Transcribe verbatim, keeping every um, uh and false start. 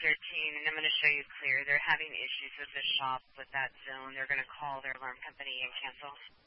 thirteen, and I'm going to show you clear. They're having issues with the shop with that zone. They're going to call their alarm company and cancel.